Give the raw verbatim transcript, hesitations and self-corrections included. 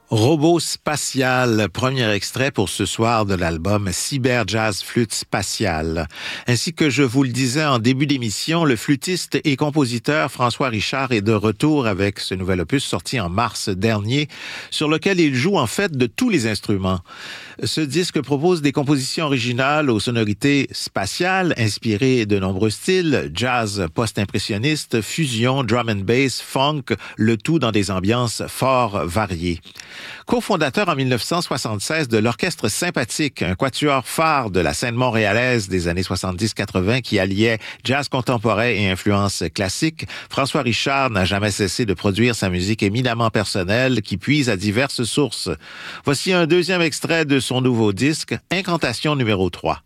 Robot spatial, premier extrait pour ce soir de l'album Cyber Jazz Flûte Spatiale. Ainsi que je vous le disais en début d'émission, le flûtiste et compositeur François Richard est de retour avec ce nouvel opus sorti en mars dernier, sur lequel il joue en fait de tous les instruments. Ce disque propose des compositions originales aux sonorités spatiales, inspirées de nombreux styles, jazz post-impressionniste, fusion, drum and bass, funk, le tout dans des ambiances fort variées. Cofondateur en dix-neuf cent soixante-seize de l'Orchestre Sympathique, un quatuor phare de la scène montréalaise des années soixante-dix quatre-vingt qui alliait jazz contemporain et influences classiques, François Richard n'a jamais cessé de produire sa musique éminemment personnelle qui puise à diverses sources. Voici un deuxième extrait de son nouveau disque, Incantation numéro trois.